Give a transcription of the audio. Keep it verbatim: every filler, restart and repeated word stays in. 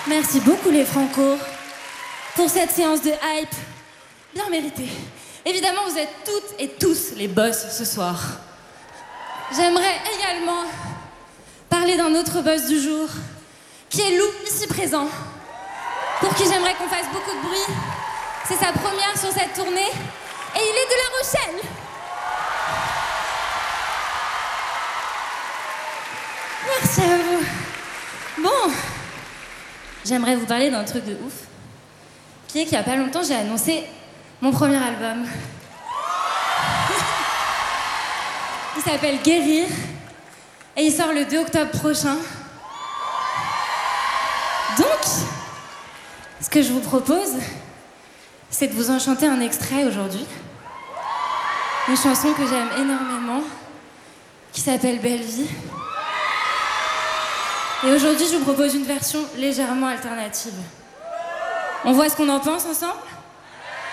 Merci beaucoup les Franco pour cette séance de hype bien méritée. Évidemment, vous êtes toutes et tous les boss ce soir. J'aimerais également parler d'un autre boss du jour, qui est Lou, ici présent, pour qui j'aimerais qu'on fasse beaucoup de bruit. C'est sa première sur cette tournée, et il est de La Rochelle. Merci à vous. Bon, j'aimerais vous parler d'un truc de ouf, qui est qu'il y a pas longtemps, j'ai annoncé mon premier album. Il s'appelle Guérir, et il sort le deux octobre prochain. Donc, ce que je vous propose, c'est de vous en chanter un extrait aujourd'hui. Une chanson que j'aime énormément, qui s'appelle Belle Vie. Et aujourd'hui, je vous propose une version légèrement alternative. On voit ce qu'on en pense ensemble ?